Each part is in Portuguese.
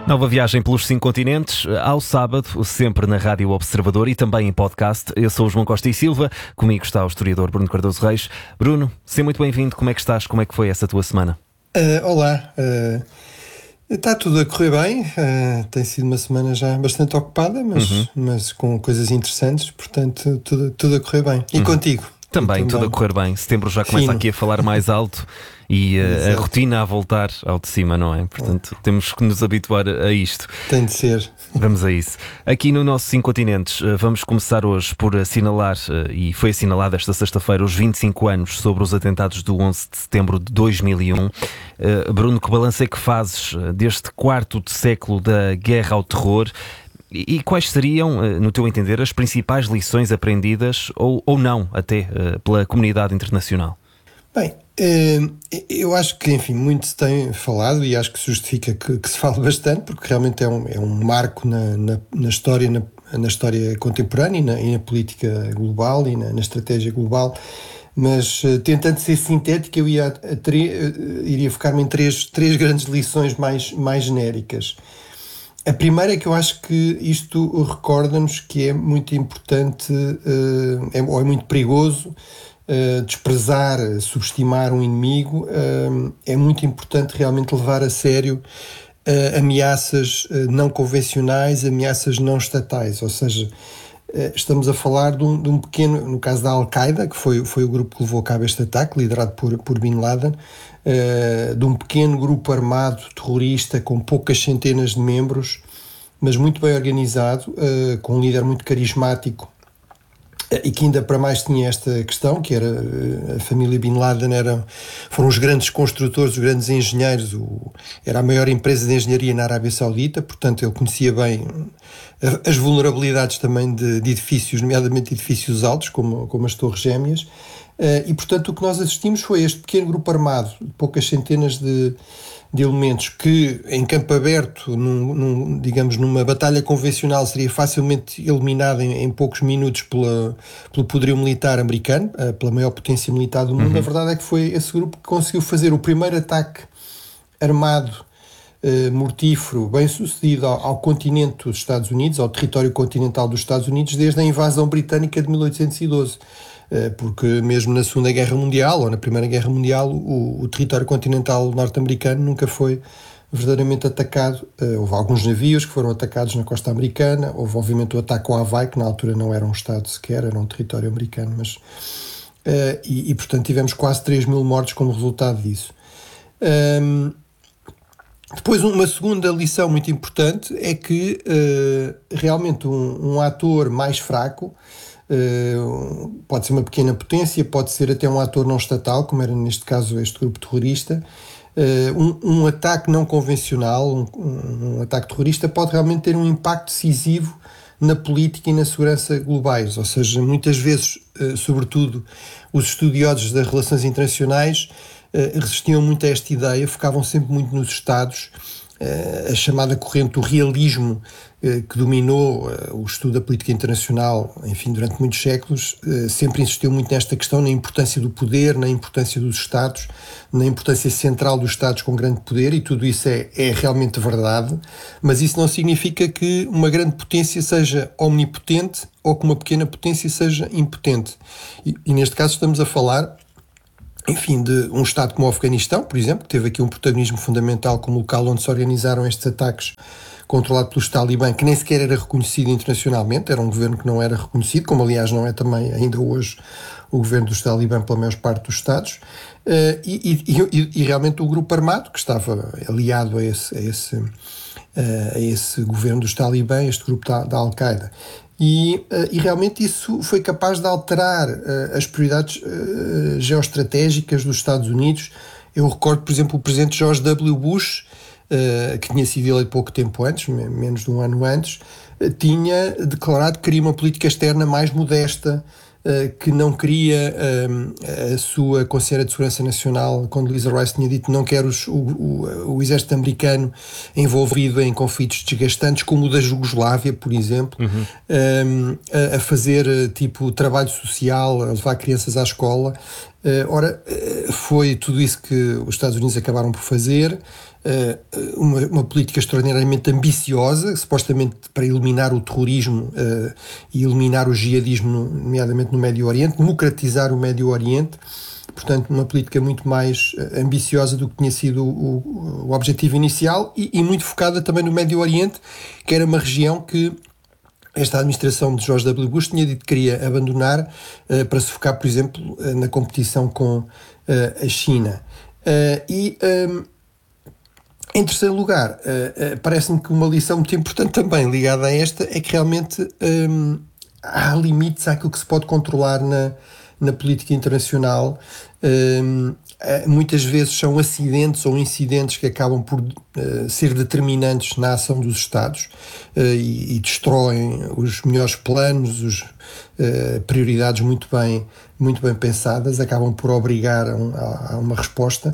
Nova viagem pelos 5 continentes, ao sábado, sempre na Rádio Observador e também em podcast. Eu sou o João Costa e Silva, comigo está o historiador Bruno Cardoso Reis. Bruno, seja muito bem-vindo, como é que estás? Como é que foi essa tua semana? Olá, está tudo a correr bem, tem sido uma semana já bastante ocupada, mas com coisas interessantes, portanto tudo a correr bem. E contigo? Também tudo a correr bem. Setembro já começa aqui a falar mais alto e a rotina a voltar ao de cima, não é? Portanto, temos que nos habituar a isto. Tem de ser. Vamos a isso. Aqui no nosso 5 continentes, vamos começar hoje por assinalar, e foi assinalado esta sexta-feira, os 25 anos sobre os atentados do 11 de setembro de 2001. Bruno, que balanço é que fazes deste quarto de século da guerra ao terror? E quais seriam, no teu entender, as principais lições aprendidas, ou não, até, pela comunidade internacional? Bem, eu acho que, enfim, muito se tem falado e acho que se justifica que se fale bastante, porque realmente é um marco na história contemporânea e na política global e na estratégia global. Mas, tentando ser sintético, eu iria focar-me em três grandes lições mais genéricas. A primeira é que eu acho que isto recorda-nos que é muito importante, ou é muito perigoso, desprezar, subestimar um inimigo. É muito importante realmente levar a sério ameaças não convencionais, ameaças não estatais, ou seja, estamos a falar de um pequeno, no caso da Al-Qaeda, que foi o grupo que levou a cabo este ataque, liderado por Bin Laden, de um pequeno grupo armado terrorista com poucas centenas de membros, mas muito bem organizado, com um líder muito carismático, e que ainda para mais tinha esta questão, que era a família Bin Laden foram os grandes construtores, os grandes engenheiros, era a maior empresa de engenharia na Arábia Saudita, portanto ele conhecia bem as vulnerabilidades também de edifícios, nomeadamente edifícios altos, como as Torres Gêmeas, e portanto o que nós assistimos foi este pequeno grupo armado, de poucas centenas de elementos, que em campo aberto, digamos numa batalha convencional, seria facilmente eliminado em poucos minutos pelo poderio militar americano, pela maior potência militar do mundo. A verdade é que foi esse grupo que conseguiu fazer o primeiro ataque armado mortífero, bem sucedido ao continente dos Estados Unidos, ao território continental dos Estados Unidos, desde a invasão britânica de 1812. Porque mesmo na Segunda Guerra Mundial ou na Primeira Guerra Mundial o território continental norte-americano nunca foi verdadeiramente atacado. Houve alguns navios que foram atacados na costa americana, houve obviamente o ataque ao Havaí, que na altura não era um estado sequer, era um território americano, mas portanto tivemos quase 3 mil mortos como resultado disso. Depois, uma segunda lição muito importante é que realmente um ator mais fraco, pode ser uma pequena potência, pode ser até um ator não estatal, como era neste caso este grupo terrorista, um ataque não convencional, um ataque terrorista pode realmente ter um impacto decisivo na política e na segurança globais, ou seja, muitas vezes, sobretudo os estudiosos das relações internacionais, resistiam muito a esta ideia, focavam sempre muito nos Estados. A chamada corrente do realismo, que dominou o estudo da política internacional, enfim, durante muitos séculos, sempre insistiu muito nesta questão, na importância do poder, na importância dos Estados, na importância central dos Estados com grande poder, e tudo isso é realmente verdade, mas isso não significa que uma grande potência seja omnipotente ou que uma pequena potência seja impotente. E neste caso estamos a falar, enfim, de um Estado como o Afeganistão, por exemplo, que teve aqui um protagonismo fundamental como local onde se organizaram estes ataques, controlado pelos Talibã, que nem sequer era reconhecido internacionalmente, era um governo que não era reconhecido, como aliás não é também ainda hoje o governo dos Talibã pela maior parte dos Estados, e realmente o grupo armado, que estava aliado a esse governo dos Talibã, este grupo da Al-Qaeda. E realmente isso foi capaz de alterar as prioridades geoestratégicas dos Estados Unidos. Eu recordo, por exemplo, o presidente George W. Bush, que tinha sido eleito pouco tempo antes, menos de um ano antes, tinha declarado que queria uma política externa mais modesta, que não queria a sua Conselheira de Segurança Nacional, Condoleezza Rice, tinha dito que não quer o exército americano envolvido em conflitos desgastantes, como o da Jugoslávia, por exemplo, a fazer tipo trabalho social, a levar crianças à escola, Foi tudo isso que os Estados Unidos acabaram por fazer, uma política extraordinariamente ambiciosa, supostamente para eliminar o terrorismo e eliminar o jihadismo, nomeadamente no Médio Oriente, democratizar o Médio Oriente. Portanto, uma política muito mais ambiciosa do que tinha sido o objetivo inicial e muito focada também no Médio Oriente, que era uma região que esta administração de George W. Bush tinha dito que queria abandonar para se focar, por exemplo, na competição com a China. Em terceiro lugar, parece-me que uma lição muito importante também ligada a esta é que realmente há limites àquilo que se pode controlar na política internacional. Muitas vezes são acidentes ou incidentes que acabam por ser determinantes na ação dos Estados e destroem os melhores planos, prioridades muito bem pensadas, acabam por obrigar a uma resposta.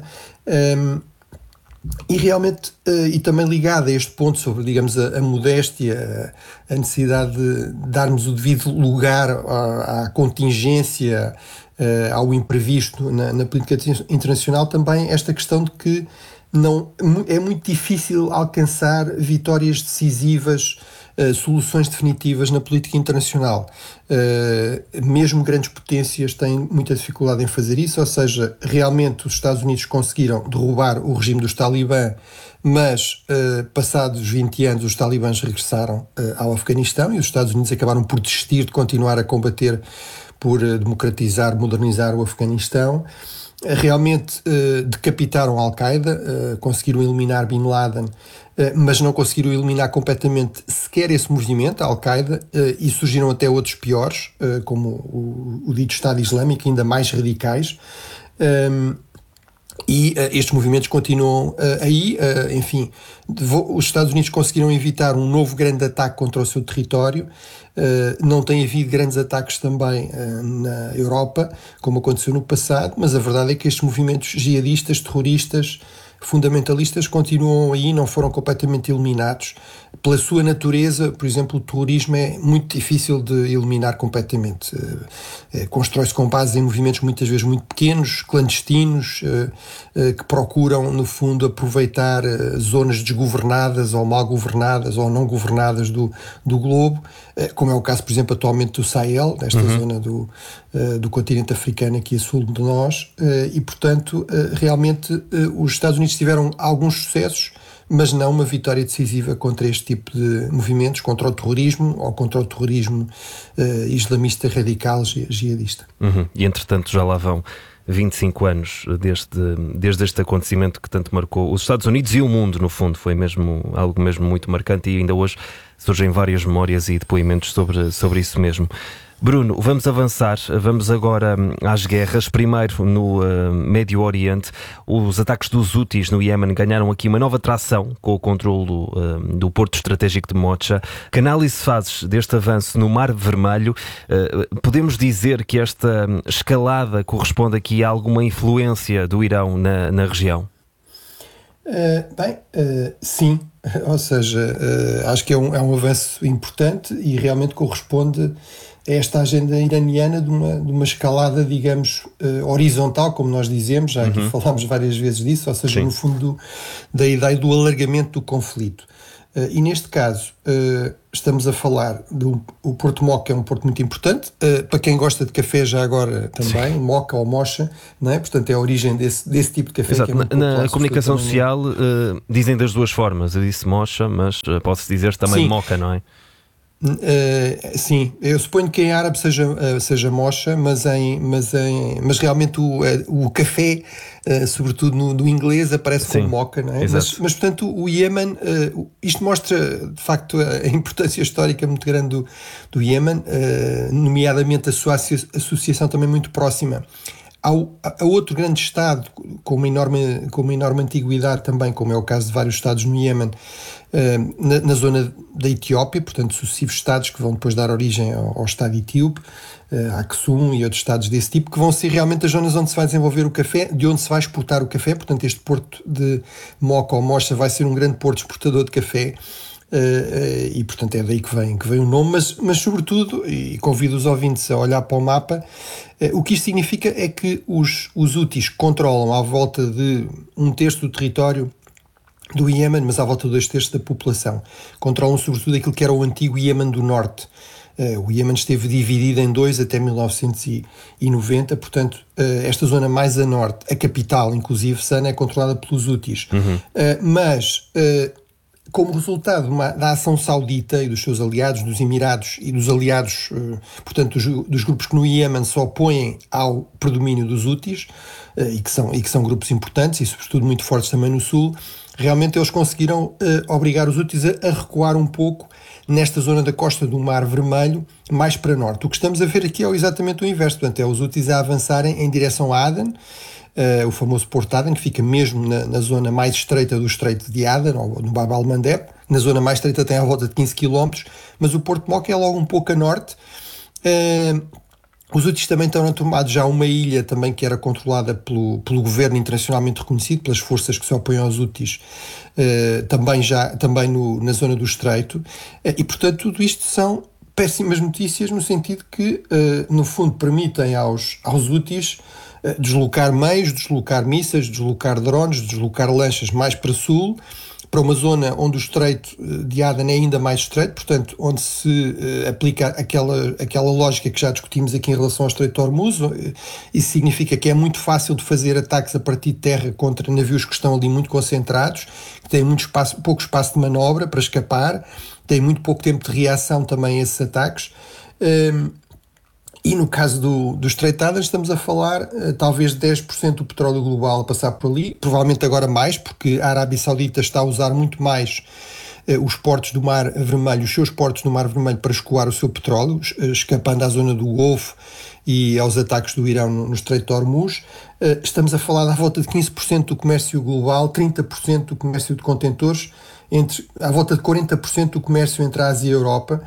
E realmente, e também ligado a este ponto sobre, digamos, a modéstia, a necessidade de darmos o devido lugar à contingência, ao imprevisto na política internacional, também esta questão de que é muito difícil alcançar vitórias decisivas, soluções definitivas na política internacional. Mesmo grandes potências têm muita dificuldade em fazer isso, ou seja, realmente os Estados Unidos conseguiram derrubar o regime dos talibã, mas passados 20 anos os talibãs regressaram ao Afeganistão e os Estados Unidos acabaram por desistir de continuar a combater por democratizar, modernizar o Afeganistão. Realmente decapitaram a Al-Qaeda, conseguiram eliminar Bin Laden, mas não conseguiram eliminar completamente sequer esse movimento, a Al-Qaeda, e surgiram até outros piores, como o dito Estado Islâmico, ainda mais radicais. E estes movimentos continuam aí. Enfim, os Estados Unidos conseguiram evitar um novo grande ataque contra o seu território. Não tem havido grandes ataques também na Europa, como aconteceu no passado, mas a verdade é que estes movimentos jihadistas, terroristas, fundamentalistas continuam aí, não foram completamente eliminados. Pela sua natureza, por exemplo, o terrorismo é muito difícil de eliminar completamente. Constrói-se com base em movimentos muitas vezes muito pequenos, clandestinos, que procuram, no fundo, aproveitar zonas desgovernadas ou mal governadas ou não governadas do globo, como é o caso, por exemplo, atualmente do Sahel, desta zona do continente africano aqui a sul de nós, e, portanto, realmente os Estados Unidos tiveram alguns sucessos, mas não uma vitória decisiva contra este tipo de movimentos, contra o terrorismo ou contra o terrorismo islamista radical jihadista. E entretanto já lá vão 25 anos desde este acontecimento que tanto marcou os Estados Unidos e o mundo, no fundo. Foi mesmo algo mesmo muito marcante e ainda hoje surgem várias memórias e depoimentos sobre isso mesmo. Bruno, vamos avançar, vamos agora às guerras. Primeiro no Médio Oriente, os ataques dos Houthis no Iémen ganharam aqui uma nova tração com o controlo do porto estratégico de Mocha. Que análise fazes deste avanço no Mar Vermelho? Podemos dizer que esta escalada corresponde aqui a alguma influência do Irão na região? Sim, ou seja, acho que é um avanço importante e realmente corresponde a esta agenda iraniana de uma escalada, digamos, horizontal, como nós dizemos, já aqui falámos várias vezes disso, ou seja, no fundo da ideia do alargamento do conflito. E neste caso estamos a falar o Porto Mocha, é um porto muito importante, para quem gosta de café já agora também, Mocha ou Mocha, não é? Portanto é a origem desse tipo de café. Exato. Que é muito na comunicação social dizem das duas formas, eu disse Mocha, mas pode-se dizer também Mocha, não é? Sim, eu suponho que em árabe seja Mocha, mas realmente o café, sobretudo no inglês, aparece como Mocha, não é? Mas portanto o Iémen, isto mostra de facto a importância histórica muito grande do Iémen, nomeadamente a sua associação também muito próxima a outro grande Estado com uma enorme antiguidade também, como é o caso de vários Estados no Iémen, na zona da Etiópia, portanto sucessivos Estados que vão depois dar origem ao Estado etíope, Aksum e outros Estados desse tipo, que vão ser realmente as zonas onde se vai desenvolver o café, de onde se vai exportar o café. Portanto este porto de Mocha ou Mocha vai ser um grande porto exportador de café. e portanto é daí que vem o nome, mas sobretudo, e convido os ouvintes a olhar para o mapa, o que isto significa é que os Houthis controlam à volta de 1/3 do território do Iémen, mas à volta de 2/3 da população. Controlam sobretudo aquilo que era o antigo Iémen do Norte. O Iémen esteve dividido em dois até 1990, portanto, esta zona mais a norte, a capital, inclusive, Sana, é controlada pelos Houthis. Mas, como resultado da ação saudita e dos seus aliados, dos Emirados e dos aliados, portanto, dos grupos que no Iémen se opõem ao predomínio dos Houthis, e que são grupos importantes e, sobretudo, muito fortes também no sul, realmente eles conseguiram obrigar os Houthis a recuar um pouco nesta zona da costa do Mar Vermelho, mais para norte. O que estamos a ver aqui é exatamente o inverso, portanto, é os Houthis a avançarem em direção a Aden, o famoso Porto Aden, que fica mesmo na zona mais estreita do Estreito de Aden, ou no Bab al-Mandeb. Na zona mais estreita tem à volta de 15 km, mas o Porto Moca é logo um pouco a norte. Os Houthis também estão tomados já uma ilha também que era controlada pelo governo internacionalmente reconhecido, pelas forças que se opõem aos Houthis, também na zona do Estreito, e portanto tudo isto são péssimas notícias no sentido que, no fundo, permitem aos Houthis deslocar meios, deslocar mísseis, deslocar drones, deslocar lanchas mais para sul, para uma zona onde o Estreito de Aden é ainda mais estreito, portanto, onde se aplica aquela lógica que já discutimos aqui em relação ao Estreito de Hormuz. Isso significa que é muito fácil de fazer ataques a partir de terra contra navios que estão ali muito concentrados, que têm pouco espaço de manobra para escapar, têm muito pouco tempo de reação também a esses ataques. E no caso do Estreito de Aden estamos a falar talvez 10% do petróleo global a passar por ali, provavelmente agora mais, porque a Arábia Saudita está a usar muito mais os portos do Mar Vermelho, os seus portos do Mar Vermelho para escoar o seu petróleo, escapando à zona do Golfo e aos ataques do Irão no Estreito de Hormuz. Estamos a falar à volta de 15% do comércio global, 30% do comércio de contentores, à volta de 40% do comércio entre a Ásia e a Europa.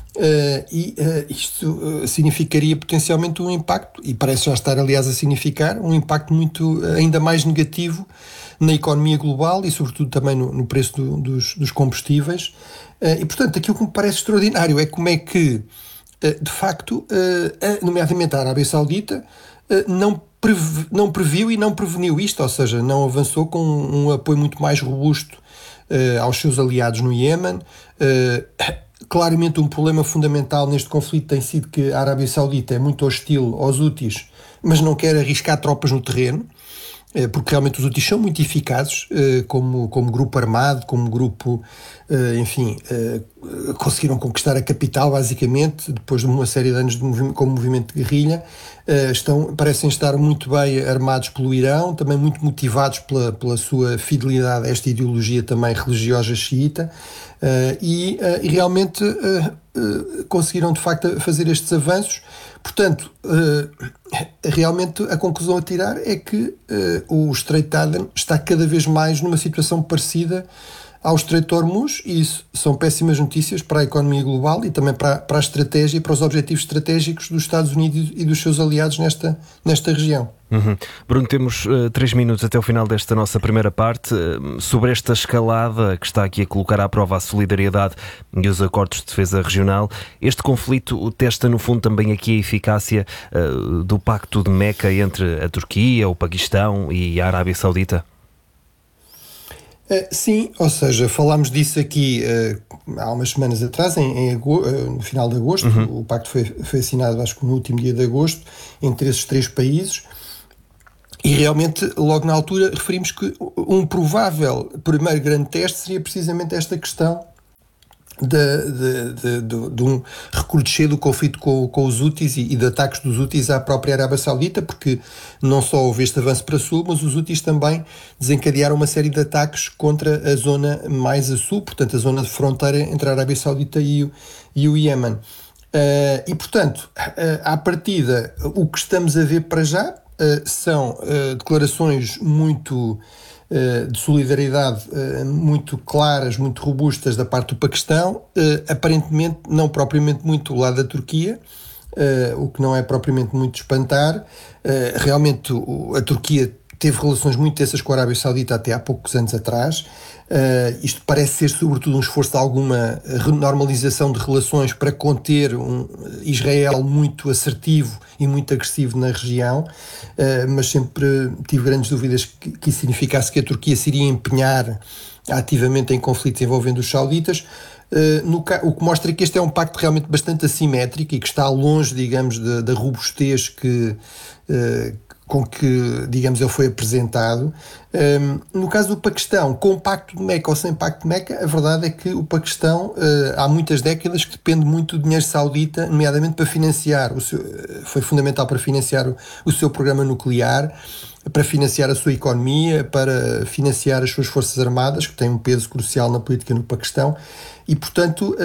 Isto significaria potencialmente um impacto, e parece já estar aliás a significar um impacto ainda mais negativo na economia global e sobretudo também no preço dos combustíveis. E portanto aquilo que me parece extraordinário é como é que de facto, nomeadamente a Arábia Saudita, não previu e não preveniu isto, ou seja, não avançou com um apoio muito mais robusto aos seus aliados no Iémen. Claramente um problema fundamental neste conflito tem sido que a Arábia Saudita é muito hostil aos Houthis, mas não quer arriscar tropas no terreno, porque realmente os Houthis são muito eficazes como grupo armado, como grupo, conseguiram conquistar a capital basicamente, depois de uma série de anos como movimento de guerrilha. Parecem estar muito bem armados pelo Irão, também muito motivados pela sua fidelidade a esta ideologia também religiosa xiita, e realmente conseguiram de facto fazer estes avanços. Portanto, realmente a conclusão a tirar é que o Estreito de Aden está cada vez mais numa situação parecida ao Estreito de Hormuz, e isso são péssimas notícias para a economia global e também para a estratégia e para os objetivos estratégicos dos Estados Unidos e dos seus aliados nesta região. Bruno, temos 3 minutos até o final desta nossa primeira parte. Sobre esta escalada que está aqui a colocar à prova a solidariedade e os acordos de defesa regional, este conflito testa no fundo também aqui a eficácia do Pacto de Meca entre a Turquia, o Paquistão e a Arábia Saudita? Sim, ou seja, falámos disso aqui há umas semanas atrás, no final de agosto. O pacto foi assinado, acho que no último dia de agosto, entre esses 3 países, e realmente logo na altura referimos que um provável primeiro grande teste seria precisamente esta questão de um recrudescer do conflito com os Houthis e de ataques dos Houthis à própria Arábia Saudita, porque não só houve este avanço para sul, mas os Houthis também desencadearam uma série de ataques contra a zona mais a sul, portanto a zona de fronteira entre a Arábia Saudita e o Iémen. E portanto, à partida, o que estamos a ver para já são declarações muito de solidariedade muito claras, muito robustas da parte do Paquistão, aparentemente não propriamente muito do lado da Turquia, o que não é propriamente muito de espantar. Realmente a Turquia teve relações muito tensas com a Arábia Saudita até há poucos anos atrás. Isto parece ser sobretudo um esforço de alguma normalização de relações para conter Israel muito assertivo e muito agressivo na região, mas sempre tive grandes dúvidas que isso significasse que a Turquia se iria empenhar ativamente em conflitos envolvendo os sauditas. O que mostra que este é um pacto realmente bastante assimétrico e que está longe, digamos, da robustez com que, digamos, ele foi apresentado. No caso do Paquistão, com o Pacto de Meca ou sem Pacto de Meca, a verdade é que o Paquistão, há muitas décadas que depende muito do dinheiro saudita, nomeadamente para financiar foi fundamental para financiar o seu programa nuclear, para financiar a sua economia, para financiar as suas forças armadas, que têm um peso crucial na política no Paquistão, e portanto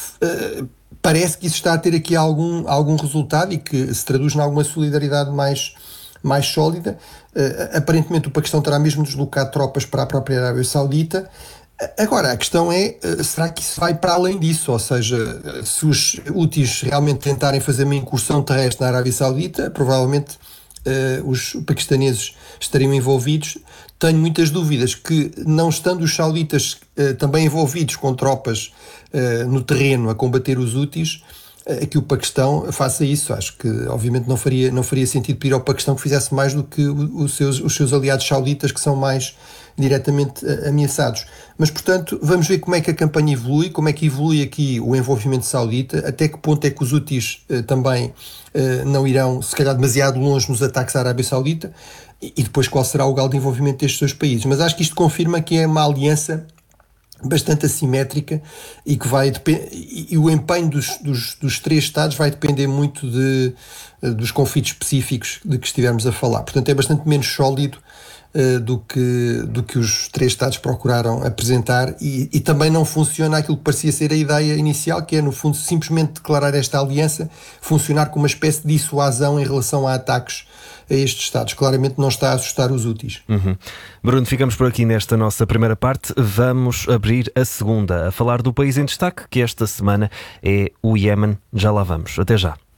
parece que isso está a ter aqui algum resultado e que se traduz em alguma solidariedade mais sólida. Aparentemente o Paquistão terá mesmo deslocado tropas para a própria Arábia Saudita. Agora, a questão é, será que isso vai para além disso? Ou seja, se os Houthis realmente tentarem fazer uma incursão terrestre na Arábia Saudita, provavelmente os paquistaneses estariam envolvidos. Tenho muitas dúvidas que, não estando os sauditas também envolvidos com tropas no terreno a combater os Houthis, que o Paquistão faça isso. Acho que obviamente não faria sentido pedir ao Paquistão que fizesse mais do que os seus aliados sauditas, que são mais diretamente ameaçados. Mas, portanto, vamos ver como é que a campanha evolui, como é que evolui aqui o envolvimento saudita, até que ponto é que os Houthis também não irão, se calhar, demasiado longe nos ataques à Arábia Saudita, e depois qual será o grau de envolvimento destes dois países. Mas acho que isto confirma que é uma aliança bastante assimétrica e que e o empenho dos três Estados vai depender muito dos conflitos específicos de que estivermos a falar. Portanto, é bastante menos sólido do que os três Estados procuraram apresentar, e também não funciona aquilo que parecia ser a ideia inicial, que é, no fundo, simplesmente declarar esta aliança, funcionar como uma espécie de dissuasão em relação a ataques a estes Estados. Claramente não está a assustar os Houthis. Bruno, ficamos por aqui nesta nossa primeira parte. Vamos abrir a segunda, a falar do país em destaque, que esta semana é o Iémen. Já lá vamos. Até já.